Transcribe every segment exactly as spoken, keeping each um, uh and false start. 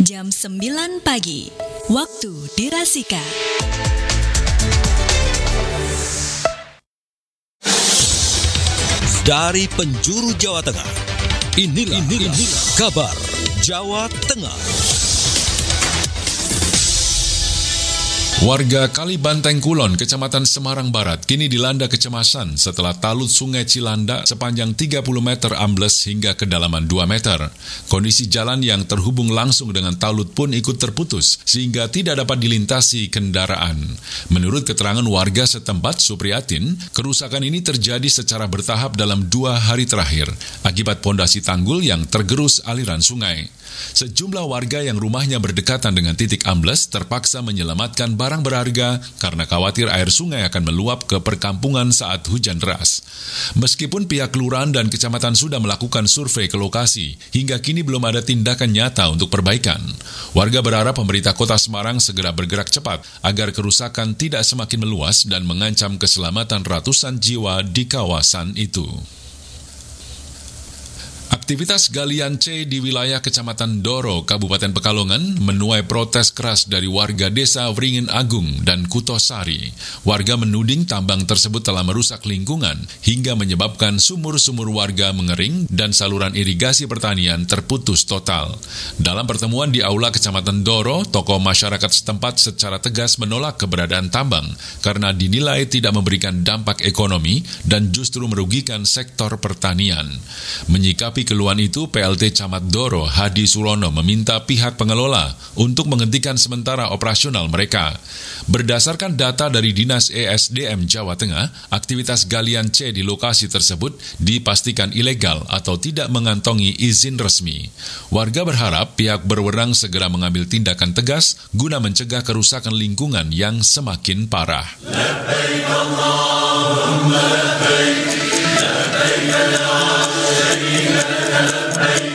jam sembilan pagi, waktu di Rasika. Dari penjuru Jawa Tengah, inilah, inilah, inilah kabar Jawa Tengah. Warga Kalibanteng Kulon, Kecamatan Semarang Barat, kini dilanda kecemasan setelah talut Sungai Cilanda sepanjang tiga puluh meter ambles hingga kedalaman dua meter. Kondisi jalan yang terhubung langsung dengan talut pun ikut terputus, sehingga tidak dapat dilintasi kendaraan. Menurut keterangan warga setempat, Supriyatin, kerusakan ini terjadi secara bertahap dalam dua hari terakhir, akibat pondasi tanggul yang tergerus aliran sungai. Sejumlah warga yang rumahnya berdekatan dengan titik ambles terpaksa menyelamatkan barang berharga karena khawatir air sungai akan meluap ke perkampungan saat hujan deras. Meskipun pihak kelurahan dan kecamatan sudah melakukan survei ke lokasi, hingga kini belum ada tindakan nyata untuk perbaikan. Warga berharap pemerintah Kota Semarang segera bergerak cepat agar kerusakan tidak semakin meluas dan mengancam keselamatan ratusan jiwa di kawasan itu. Aktivitas galian C di wilayah Kecamatan Doro, Kabupaten Pekalongan menuai protes keras dari warga desa Wringin Agung dan Kutosari. Warga menuding tambang tersebut telah merusak lingkungan hingga menyebabkan sumur-sumur warga mengering dan saluran irigasi pertanian terputus total. Dalam pertemuan di Aula Kecamatan Doro, tokoh masyarakat setempat secara tegas menolak keberadaan tambang karena dinilai tidak memberikan dampak ekonomi dan justru merugikan sektor pertanian. Menyikapi keluhan itu, P L T Camat Doro, Hadi Surono, meminta pihak pengelola untuk menghentikan sementara operasional mereka. Berdasarkan data dari Dinas E S D M Jawa Tengah, aktivitas galian C di lokasi tersebut dipastikan ilegal atau tidak mengantongi izin resmi. Warga berharap pihak berwenang segera mengambil tindakan tegas guna mencegah kerusakan lingkungan yang semakin parah. Labbaik Allahumma labbaik, labbaik la syarika lak.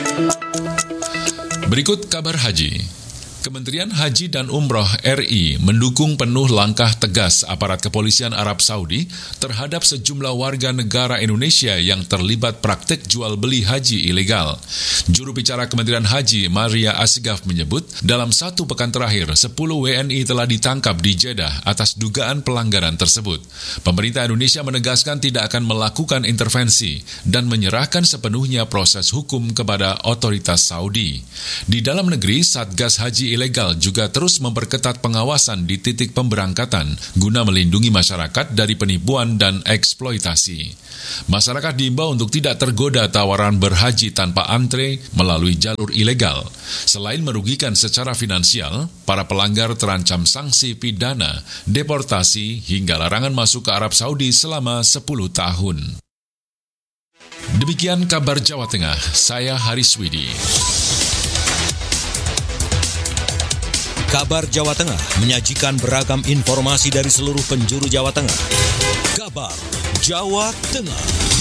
Berikut kabar haji. Kementerian Haji dan Umroh R I mendukung penuh langkah tegas aparat kepolisian Arab Saudi terhadap sejumlah warga negara Indonesia yang terlibat praktek jual beli haji ilegal. Juru bicara Kementerian Haji, Maria Asgaf, menyebut dalam satu pekan terakhir, sepuluh W N I telah ditangkap di Jeddah atas dugaan pelanggaran tersebut. Pemerintah Indonesia menegaskan tidak akan melakukan intervensi dan menyerahkan sepenuhnya proses hukum kepada otoritas Saudi. Di dalam negeri, Satgas Haji ilegal juga terus memperketat pengawasan di titik pemberangkatan guna melindungi masyarakat dari penipuan dan eksploitasi. Masyarakat diimbau untuk tidak tergoda tawaran berhaji tanpa antre melalui jalur ilegal. Selain merugikan secara finansial, para pelanggar terancam sanksi pidana, deportasi hingga larangan masuk ke Arab Saudi selama sepuluh tahun. Demikian kabar Jawa Tengah, saya Haris Widi. Kabar Jawa Tengah menyajikan beragam informasi dari seluruh penjuru Jawa Tengah. Kabar Jawa Tengah.